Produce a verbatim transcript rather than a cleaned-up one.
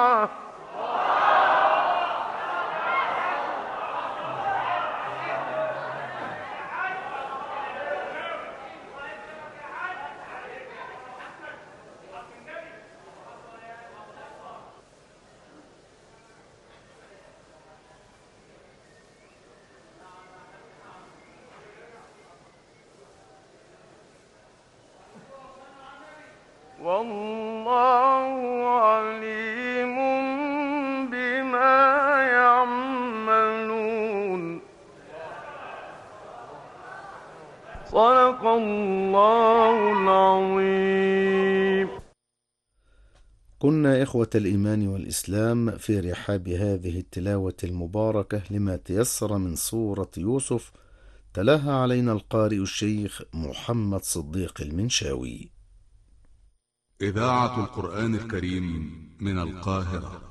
والله عليم بما يعملون. صدق الله العظيم. كنا إخوة الإيمان والإسلام في رحاب هذه التلاوة المباركة لما تيسر من سورة يوسف، تلاها علينا القارئ الشيخ محمد صديق المنشاوي. إذاعة القرآن الكريم من القاهرة.